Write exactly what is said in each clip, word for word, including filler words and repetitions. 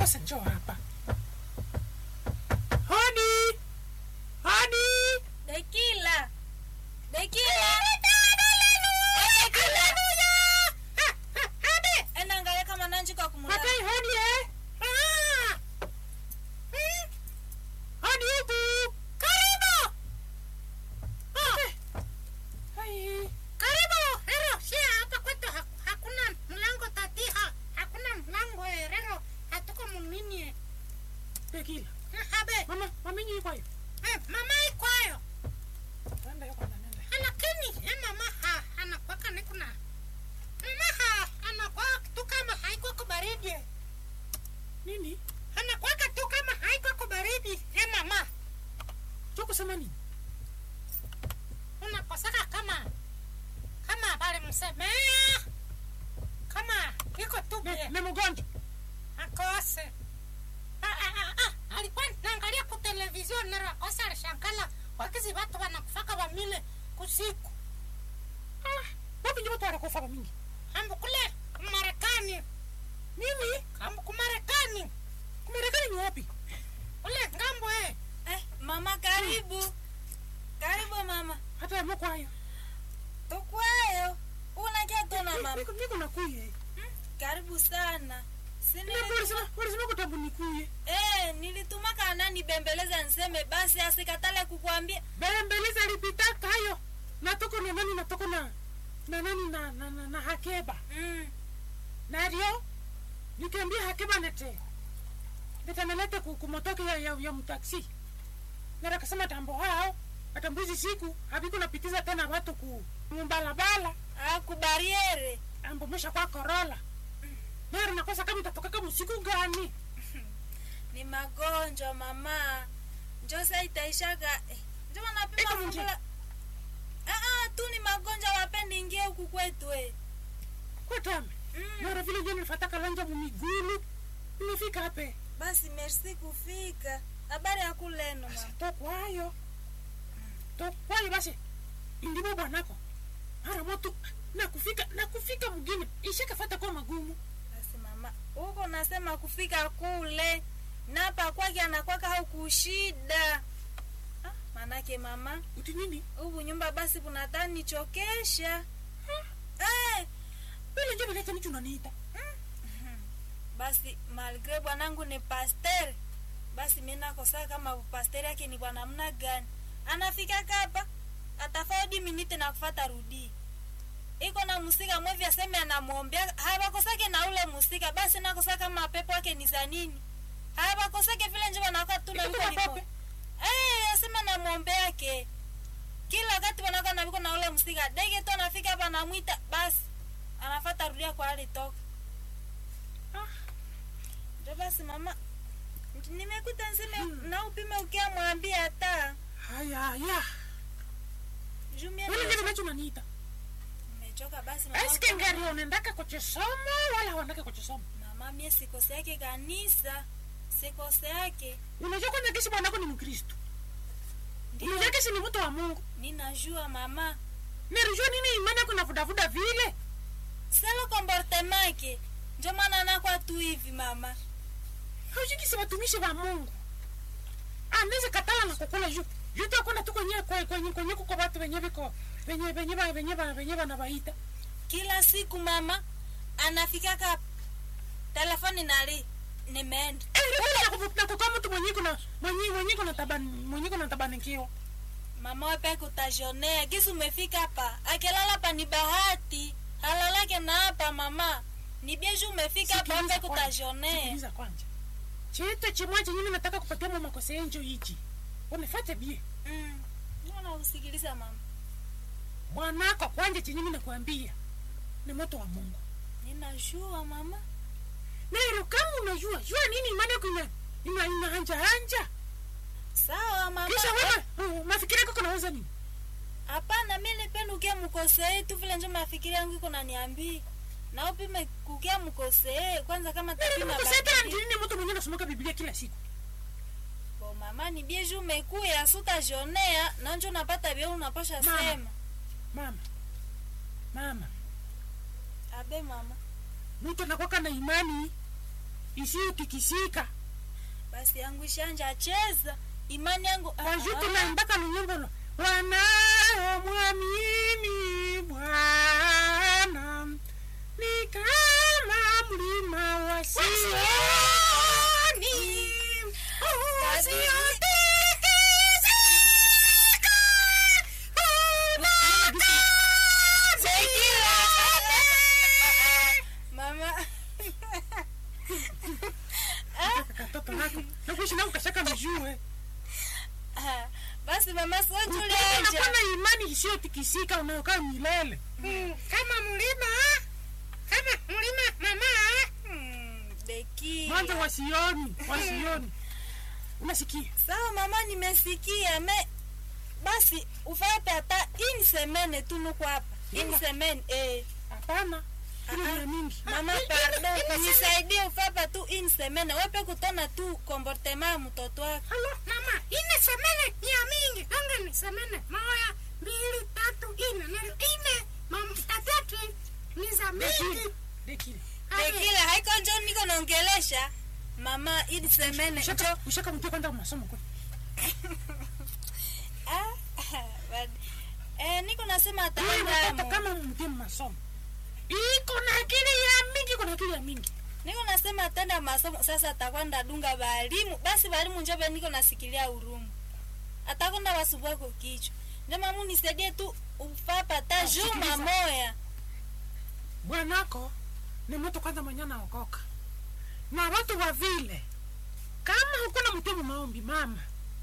Sasa njoo hapa. Hodi. Hodi. Dekila. Dekila. Enda angalia kama nanji kwa kumulala. Hatai hodi eh? Ah. Hmm. Hodi huku. Karibu. Ah. Hai. Karibu, Rero. Sia hapa kwetu ha, hakuna mlango tatiha. Hakuna mlango eh, Rero. Hatuko munini. Dekila. Habe. Mama, mami ni kwa hiyo. Eh, mama ikwayo. Nenda yako nenda. Lakini eh, mama ha anakwaka nikuna. Mama ha anakwaka tu kama haiko kubaridi. Nini? Anakwaka tu kama haiko kubaridi. Eh, mama. Choko kusema nini? Unakosaka kama kama bale msemea. Kama iko tu Ne, bie. ne mgonjwa. Akose. Ah, ah, ah, ah. Alikuwa naangalia kwa televizion na akose alishangala wakizi watu wanakufaka wamile kusiku. Ah, wapi ndio watu wanakufa mingi? Hambu kule Marekani. Mimi? Hambu kumarekani. Kumarekani ni wapi? Ule ngambo eh. Eh, mama karibu. Karibu mama. Hata ya mko hayo. Tukwayo. Unakia tuna mama. Niko niko nakuye. Hmm? Karibu sana. Sini Ndio polisi polisi wako tabu nikuye. Eh, nilituma kana nibembeleza niseme basi asikatale kukuambia. Bembeleza lipita kayo. Na toko na nani na toko na na nani na na, na, na Hakeba. Mm. Na ndio nikiambia Hakeba nete. Nitanaleta kumotoka ya, ya, ya mtaksi. Na akasema tambo hao atambuzi siku habiko napitiza tena watu ku mbalabala. Ah, kubariere. Ambomesha kwa Corolla. Nero nakosa kama itatoka kama usiku gani? Ni magonjwa mama. Njoo sasa itaishaga. Eh, njoo napima Eko mje. fungula. Ah ah, tu ni magonjwa wapendi ingie huku kwetu eh. Kwa tame. Mm. Nero vile jeni fataka lanja mumigulu. Nimefika hapa. Basi merci kufika. Habari ya kuleno mama. Tokwayo. Tokwayo basi. Indibo bwanako. Mara moto na kufika na kufika mgine. Ishakafata kwa magumu. Basi mama, huko nasema kufika kule. Napa kwake anakwaka au kushida. Ah, manake mama, Uti nini? hubu nyumba basi kunatani nichokesha. Eh, Bila njema leta nicho unaniita. basi malgre bwanangu ni pasteur. Basi mimi nakosa kama pasteur yake ni bwana mna gani. Anafika hapa atafadi minute na kufuata rudi. Iko na musika mwevi aseme anamuombea. Habakosake na ule musika basi nakosa kama pepo yake ni za nini. Habakosake vile njoo anakuwa tuna Iko yuko na lipo. pepe. Eh, asema namuombea yake. Kila wakati wanakuwa na biko na ule musika. Dege tu anafika hapa anamuita basi. Anafuata rudia kwa hali toka. Ah, Ndio basi mama. Nimekuta nseme hmm. na upime ukia mwambie hata. haya haya. Jumia Bila njema nicho unaniita. nimechoka basi mama. Eske ngari unaendaka kwa chisomo wala unaendaka kwa chisomo? Mama mie sikose yake kanisa. Sikose yake. Unajua kwanza kesi bwanako ni Mkristo. Ndio Unajua kesi ni mtu wa Mungu. ninajua mama. Nerujua nini imani yako inavudavuda vile? Selo comportement yake. Ndio maana anakuwa tu hivi mama. Haujiki si watumishi wa Mungu. Anaweza katala na kukula juu. Juu tu akona tu kwenye kwenye kwenye kwenye kuko watu wenye viko wenye wenye wenye wenye wenye wanawaita. Kila siku mama anafika ka telefoni nali nimeenda. Eh, ndio kuvuta kwa mtu mwenye kuna mwenye mwenye kuna tabani mwenye kuna tabani kio. Mama wewe kutajonea kisu umefika hapa. Akilala hapa ni bahati. Halalake na hapa mama. Ni bieju umefika hapa wewe kutajonea. Sikiliza kwanza. Chete chimwaje mimi nataka kupatia mama makosa yenjo hichi. Unifuate bie. Mm. Mbona usikiliza mama? Bwanako kwanza chenye mimi nakwambia ni moto wa Mungu. Ninajua mama. Nero kama unajua, jua nini imani yako ina ina ina hanja hanja. Sawa mama. Kisha wewe uh, mafikiri yako kunaweza nini? Hapana mimi nipenda ukia mkosee tu vile njoo mafikiri yangu iko naniambia. Na upime kukia mkosee kwanza kama tapima Nero kusema basi. nini mtu mwenyewe anasoma Biblia kila siku. Bo mama ni bieju umekuya suta jonea na njoo napata bia unapasha Mama. sema. Mama. Mama. Abe mama. Mtu anakuwa na imani isiyotikisika. Basi yangu shanja cheza. Imani yangu Wajutu na mbaka lunyumbo lo. Wanaomwamini Bwana ni kama mlima wa Sioni usiotikisika. Mama. Katoto nako. Nakuishi na ukashaka mjue. Basi mama sio Julia. Kuna imani isiyotikisika unayokaa milele. Mm, kama mlima kama mlima mama Hmm, Beki. Mwanzo wa Sioni, wa Sioni. Unasikia? Sawa mama, nimesikia. Me basi ufape hata ini semene tu nuko hapa. Ini semene eh. Hapana. Kuna mara mingi. Mama pardon, nisaidie ufape tu ini semene. Wewe kutana tu comportement mtoto wako. halo mama ine semene ni ya mingi anga ni semene moja mbili tatu ine na ine mama tatu ni za mingi. Dekile. Bekila haiko njoo niko naongelesha. Mama ini semene njoo. Ushaka ushaka mtu kwenda masomo kwa. Ah, bad. Eh, niko nasema Hata ataenda. kama mtu masomo. Iko na akili ya mingi, kuna akili ya mingi. Niko nasema atenda masomo sasa atakwenda dunga balimu. Basi balimu njobe niko nasikilia urumu. Atakwenda basubua kwa kichwa. Ndio mamu nisaidie tu ufapa ta juma moya. Bwanako ni mtu kwanza mwenye anaokoka. Na watu wa vile kama hukuna mtu maombi mama.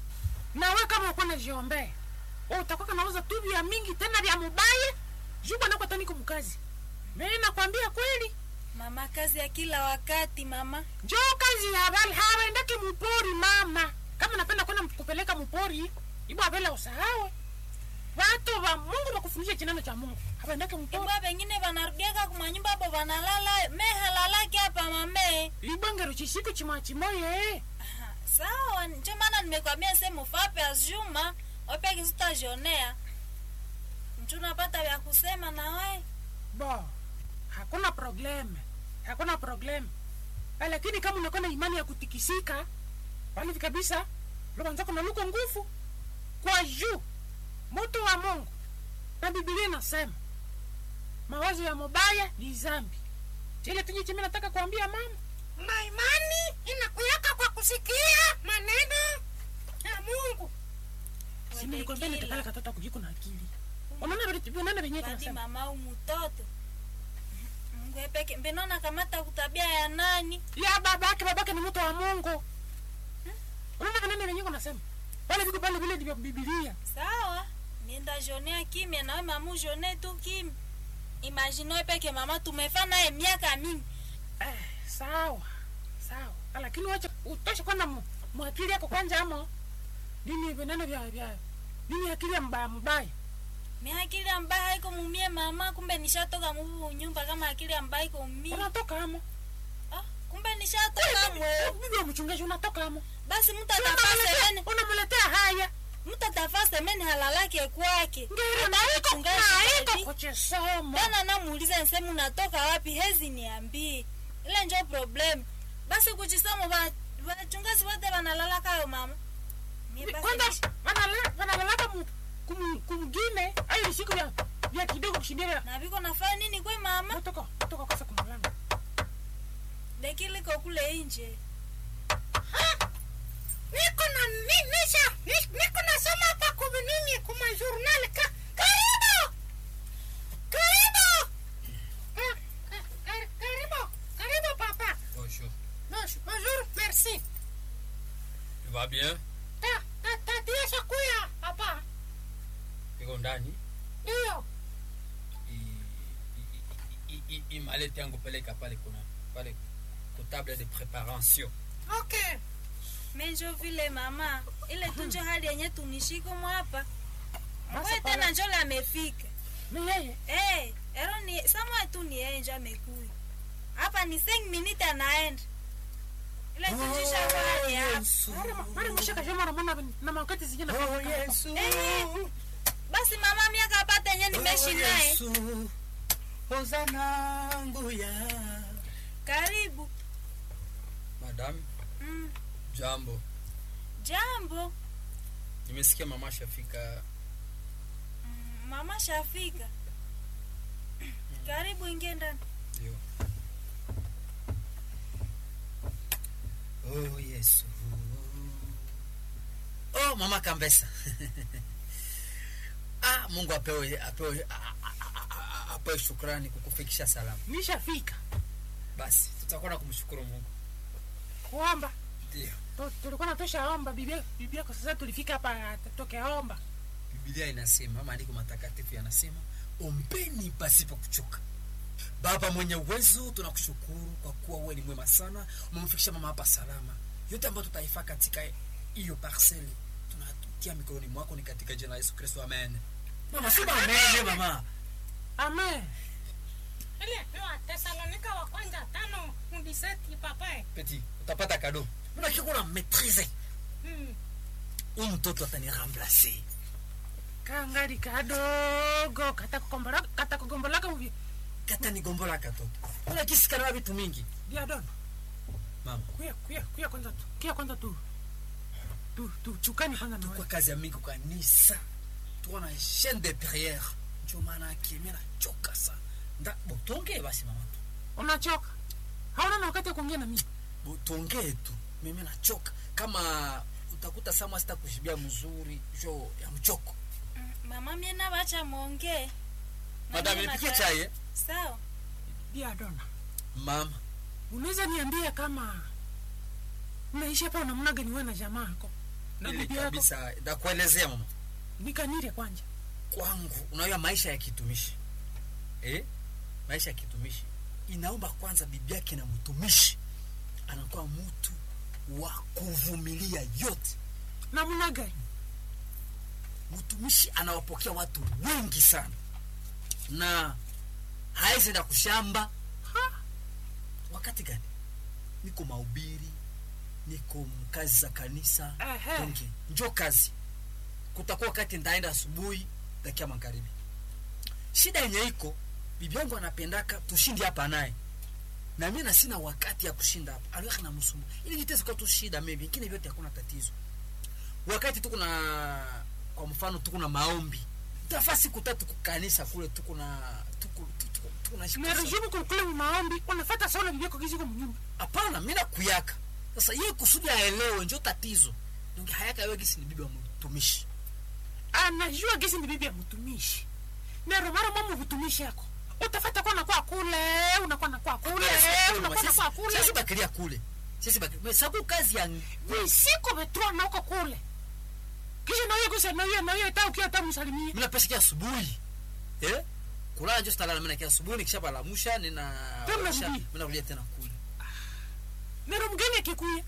Na wewe kama hukuna jiombe. Utakuwa kanauza tu vya mingi tena vya mubaya. Juba nako taniko mkazi. Mimi nakwambia kweli. Mama kazi ya kila wakati mama. Njoo kazi ya habari hawaendaki mpori mama. Kama napenda kwenda kupeleka mpori, ibo abela usahawe. Watu wa Mungu wakufundisha kineno cha Mungu. Hawaendaki mpori. Ibo wengine wanarudiaka kwa nyumba hapo wanalala, me halalaki hapa mame. Ibo ngero chisiku chimachi moye. Aha, sawa, ndio maana nimekwambia sema ufape azuma, wape kisuta jonea. Mtu napata vya kusema na wewe. Bo. Hakuna problem. Hakuna problem. Lakini kama unakuwa na imani ya kutikisika, wale kabisa, roho zako na luko nguvu kwa juu. Mtu wa Mungu. Na Biblia inasema mawazo ya mabaya ni dhambi. Ile tunyi chimi nataka kuambia mama. na imani inakuyaka kwa kusikia maneno ya Mungu. Si nilikwambia nitakala katoto kujiko na akili. Unaona vitu unaona venyewe Badi tunasema. mama au mtoto. Mungu epeke mbenona kamata kutabia ya nani? Ya babake babake ni mtu wa Mungu. Unaona kanene venyewe unasema. Wale vitu bali vile vya Biblia. Sawa. Nienda jonea kimya na wewe mamu jone tu kimya. Imagine peke mama tumefanya naye miaka mingi. Eh, sawa. Sawa. Lakini wacha utoshe kwanza mwakili yako kwanza amo. Nini veneno vya vya. Nini akili ya mbaya mbaya. Mimi akili ambaye haiko mumie mama, kumbe nishatoka mu nyumba kama akili ambaye iko mumie. Unatoka amo. Ah, kumbe nishatoka mwe. Bibi mchungaji unatoka amo. Basi mtu atafasa semeni, Unamletea haya. mtu atafasa semeni halalake kwake. Ngero na iko na iko kuchesoma. Bana namuuliza nsema unatoka wapi, hezi niambie. Ile ndio problem. Basi kujisoma ba wachungaji wote wanalala kao mama. Mimi basi Kwanza nish- wanalala wanalala mu kum kumgine ayo siku ya ya kidogo kushindia. na biko nafanya nini kwa mama? Kutoka kutoka kosa kumlanga. Dekile ko kule nje. Niko na ni- nisha ni- niko nasoma hapa kwa nini kwa journal ka karibu karibu Ah, ka- ka- karibu karibu papa. Bonjour. Bonjour, bonjour, merci. Tu vas bien? Ta ta ta tia shakuya papa. Iko ndani? Ndio. I- i- i- i- i- Imalete yangu peleka pale kuna pale ku table de préparation. Okay. Menjo vile mama, ile tunjo hali yenye tunishiko mwapa. Basi Wewe pala. tena njola amefika. Ni yeye. Eh, ero ni samwa tu ni yeye njo amekuja. Hapa ni cinq minutes anaenda. Ile tunjisha hali hapa. Mara mara mshaka jamaa na mwana na makati zingine. Oh Yesu. Eh, basi mama miaka apata yenye nimeshi naye. Hosana nguya. Karibu. Madam, Mm, jambo. jambo. Nimesikia mama shafika. Mm, mama shafika. Karibu ingie ndani. Ndio. Oh, Yesu. Oh, mama Kambesa. Ah, Mungu apewe apewe a- a- a- a- apewe shukrani kukufikisha salama. Nishafika. Basi tutakuwa na kumshukuru Mungu. Kuomba. Ndio. Tu- Tulikuwa natosha omba bibia bibia kwa sasa tulifika hapa toke omba. Biblia inasema, maandiko matakatifu yanasema, ombeni pasipo kuchoka. Baba mwenye uwezo, tunakushukuru kwa kuwa wewe ni mwema sana. Umemfikisha mama hapa salama. Yote ambayo tutaifanya katika hiyo parcelle tunatutia mikononi mwako, ni katika jina la Yesu Kristo, amen. Mama sema amen mama. Amen. Ile pewa Tesalonika wa kwanza tano mdiseti papa. Petit, utapata kado. Mbona kiko na maîtrise? Mm. Huyu mtoto atani remplacer. Kangali kadogo kata kukombola kata kugombola kamuvi. Kata ni gombola katoto. Una kisi kana vitu mingi. Dia don. Mama, Kuya kuya kuya kwanza tu. Kuya kwanza tu. Tu tu chukani kwanza na kwa wewe. kazi ya mingi kwa kanisa. Tuko na chaîne de prière. Ndio maana kimena choka sana. Nda botonge basi mama. Unachoka. Hauna na wakati wa kuongea na mimi. Botonge tu. Mimi nachoka. Kama utakuta sama sita kushibia mzuri jo ya mchoko. Mm, mama mimi na bacha muongee. Madam, Mimi nipikie nataka- chai eh? Sawa. Dia dona. Mama, Unaweza niambia kama unaishi hapa unamna gani wewe na jamaa yako? Na ili bibi yako? kabisa ndakuelezea mama. Nikanire kwanja. Kwangu unajua maisha ya kitumishi. Eh? Maisha ya kitumishi inaomba kwanza bibi yake na mtumishi anakuwa mtu wa kuvumilia yote. Namna gani? Mtumishi anawapokea watu wengi sana na hawezi enda kushamba. Ha? Wakati gani? Niko mahubiri, niko mkazi za kanisa. Ehe. Donge njoo kazi. Kutakuwa wakati ndaenda asubuhi, dakia magharibi. Shida yenye iko, bibi yangu anapendaka tushindi hapa naye. Na mimi na sina wakati ya kushinda hapa. Aliweka na msumu. Ili niteze kwa tu shida maybe, kingine vyote hakuna tatizo. Wakati tuko na kwa mfano tuko na maombi. Tafasi siku tatu kukanisa kule tuko na tuko tuko tuko na Na rejibu kukule maombi, unafuata sawa bibi yako kizi kwa mnyumba. hapana, mimi nakuyaka. Sasa yeye kusudi aelewe ndio tatizo. Ndio hayaka wewe gisi ni bibi wa mtumishi. Anajua gisi ni bibi ya mtumishi. Na romara mama mtumishi yako. Utafuata kwa na kwa kule, unakuwa na kwa kule, unakuwa na kwa kule. Sasa bakilia kule. Sasa bakilia. Sababu kazi ya Ni siku betrua na uko kule. Kisha na wewe kusa na wewe na wewe tao kia tamu salimie. mimi napesa kia asubuhi. Eh? Kula ndio stalala mimi na kia asubuhi nikisha balamusha nina Tena kisha- rudi. mimi narudia tena kule. Nero mgeni akikuya.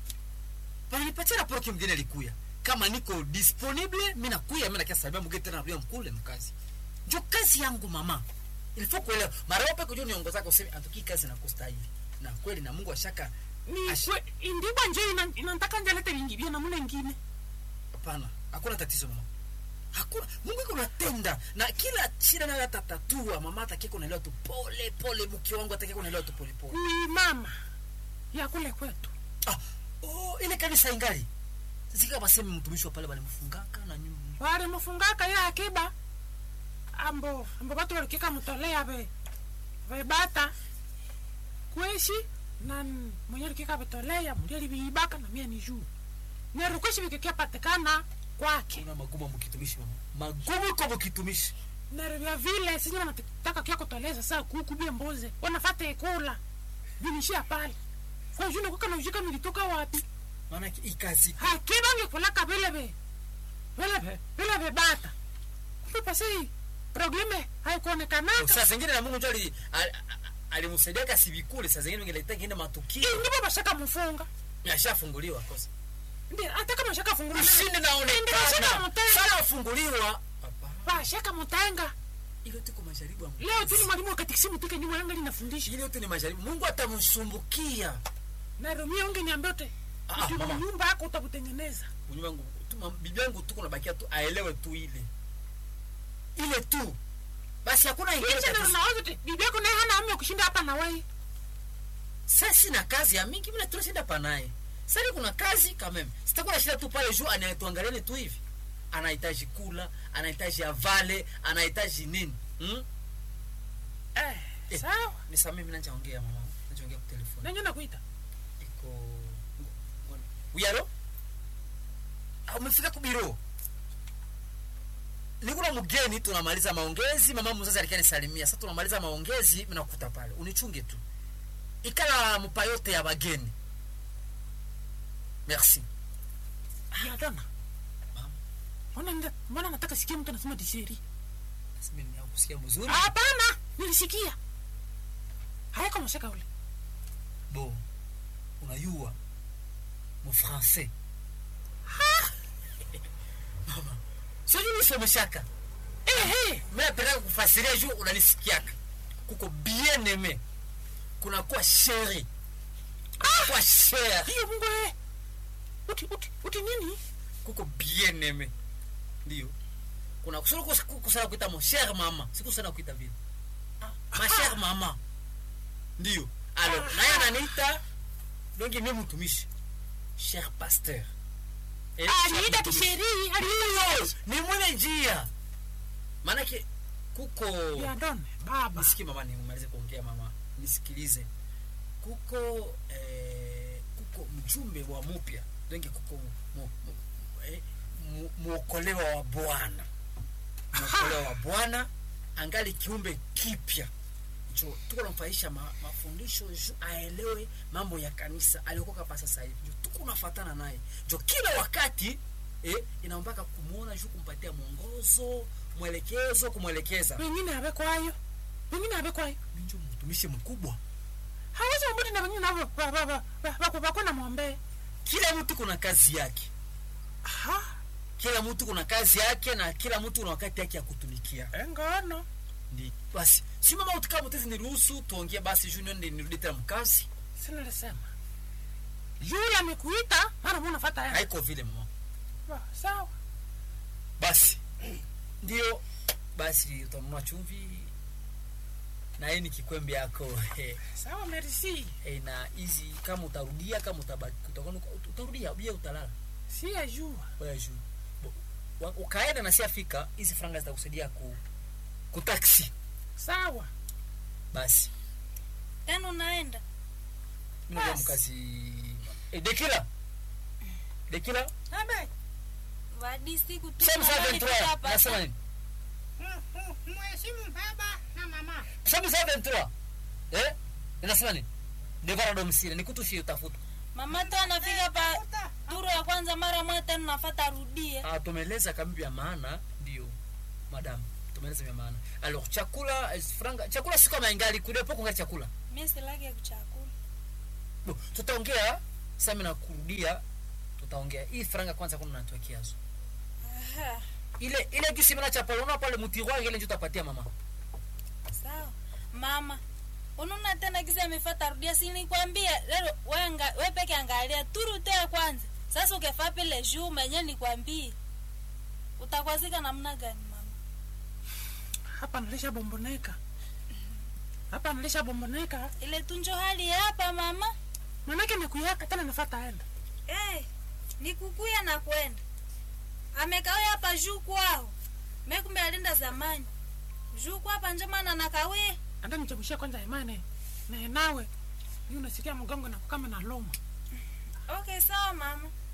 Bali nipatie raporo kwa mgeni alikuya. Kama niko disponible, mimi nakuya, mimi nakia sababu mgeni tena narudia mkule mkazi. Ndio kazi yangu mama. Ilifo kuelewa. Mara wapi kujua niongoza kwa usemi atuki kazi na kustahili. Na kweli na Mungu ashaka Ni Ash- kwe indiba nje ina- inataka njalete lingi bia na muna ingine. hapana. Hakuna tatizo mama. Hakuna. Mungu yuko anatenda na kila shida nayo atatatua. Mama atakie kunaelewa tu pole pole, mke wangu atakie kunaelewa tu pole pole. Ni mama ya kule kwetu. Ah, oh, ile kanisa ingali. Sika baseme mtumishi wa pale bali mfungaka na nyumba. Wale mfungaka ya akiba. Ambo, ambo watu walikika mtolea be. Be bata. Kweshi na mwenye alikika betolea, mwenye alibiibaka na mia ni juu. Nero kweshi bikikia patikana kwake. Kuna magumu mkitumishi mama. Magumu kwa mkitumishi. Nero vya vile sisi wanataka kia kutolea sasa kuku bia mbuzi. Wanafata ikula. Binishia pale. Kwa juna kuka na ujika nilitoka wapi? Maana hii kazi Hakiba ngekulaka vile be. Vile be, vile be bata. Kumbe pasi probleme haikuonekanaka. saa zingine na Mungu ndio ali- ali- alimsaidia kasibikule, saa zingine ingeleta ngine matukio. Ndipo bashaka mfunga. Yashafunguliwa kosa. Ndio hata kama shaka fungula. Ushindi Ndio shaka naonekana. mtenga. Sana funguliwa. Hapana. Bashaka mtenga. Ile tuko majaribu ya Mungu. Leo tu ni mwalimu wa katekisimu tuke nyuma yangu linafundisha. Ile yote ni majaribu. Mungu atamsumbukia. Na Romeo unge niambia yote. Ah, Ndio mama. nyumba yako utakutengeneza. Unyumba wangu, tu mam- bibi yangu tuko nabakia tu aelewe tu ile. Ile tu. Basi hakuna ingine Kisha ndio tatizo. unawaza tu bibi yako naye hana hamu ya kushinda hapa na wewe. sasa sina kazi ya mingi, mimi natosha shida panaye. Sasa kuna kazi kama mimi. Sitakuwa na shida tu pale juu anayetuangalieni tu hivi. Anahitaji kula, anahitaji avale, anahitaji nini? Hmm? Eh, Eh, sawa. Nisamee mimi naongea mama. Naongea kwa telefoni. Nani nakuita? Iko Uyalo? Au umefika ku biro? Nikuna mgeni tunamaliza maongezi, mama mzazi alikuwa nisalimia. Sasa tunamaliza maongezi, mimi nakukuta pale. Unichunge tu. Ikala mupayote ya bageni. Merci. Ya dona. Mama, Mbona nda- mbona nataka sikia mtu anasema disheri? sasa mimi nakusikia mzuri. Hapana, nilisikia. Haya kama shaka ule. Bon. Unayua mu français. Mama, sio ni someshaka. Eh eh, Mimi nataka kufasiria juu unanisikiaka. Kuko bien aimé. Kuna kwa chéri. Kwa cher. hiyo Mungu eh. Uti uti uti nini? Kuko bien aimé. Ndio. Kuna kusoro kusala kuita mon cher mama. Siku sana kuita vile. Ma cher mama. Ndio. Alors, naye ananiita donc mimi mtumishi. Cher pasteur. Eh, Aliita kisheri, aliita. ni mwenye njia. Maana ke kuko Ya dona, baba. nisikie mama, nimalize kuongea mama. Nisikilize. Kuko eh, kuko mjumbe wa mpya. Donc kuko mu, mu, eh, mu, muokolewa wa Bwana. Muokolewa wa Bwana angali kiumbe kipya. Jo, tuko namfaisha ma, mafundisho juu aelewe mambo ya kanisa aliokoka pa sasa hivi. Jo, tuko nafuatana naye. Jo, kila wakati eh, inaombaka kumuona juu kumpatia mwongozo, mwelekezo, kumwelekeza. Wengine habe kwayo. Wengine habe kwayo. Mimi ndio mtumishi mkubwa. Hawezi mbona na wengine nabo ba ba ba ba ba ba na muombe. Kila mtu kuna kazi yake. Aha, Kila mtu kuna kazi yake na kila mtu kuna wakati yake ya kutumikia. engano. Ndi basi, si mama utika mtezi niruhusu tuongee basi juu ndio nirudi tena mkazi. Sina lisema. Yule amekuita, mara mbona fuata yeye? Haiko vile mama. Ba, sawa. Basi ndio basi utanunua chumvi na hii ni kikwembe yako. Sawa, merci. Eh, na hizi kama utarudia kama utabaki utakuwa utarudia bila utalala. Si ajua. Wewe juu. Bo- Ukaenda na si afika hizi franga zitakusaidia ku ku taxi. Sawa. Basi Tena unaenda. mimi ndio Basi. mkazi. Eh, Dekila. Dekila. Abe. Wadi siku tu. Sasa mama sasa nifika ventura. hapa. Nasema nini? Mheshimu baba na mama. Sasa sasa ventura. Eh? Ninasema nini? Devara domicile nikutushie utafuta. Mama tu anafika pa turu ya kwanza mara moja tena nafuata rudie. Ah, tumeeleza kambi ya maana ndio. Madam, tumeeleza ya maana. Alors chakula eh, franga, chakula si kama ingali kule poko ngali chakula. Mimi silage kuchakula. Bo, tutaongea sasa mimi nakurudia. Tutaongea. Hii franga kwanza kuna natuwekeazo. Aha. Ile ile gisi mna chapalona pale mtirwa ile ndio utapatia mama. Sawa. Mama. Unaona tena kisa amefuata rudia, si nilikwambia leo wewe wewe peke angalia turu tu ya kwanza. Sasa ukefa pale juu mwenyewe nikwambie. Utakwazika namna gani mama? Hapa nalisha bomboneka. Hapa nalisha bomboneka. Ile tunjo hali hapa mama. Manake nikuyaka tena nafuata aenda. Eh, nikukuya na kwenda. Amekawia hapa juu kwao. Mimi kumbe alienda zamani. Juu kwa hapa njema nakawia. Anda nichabushia kwanza imani. Na nawe. Yule unasikia mgongo na kama na loma. Okay, sawa mama.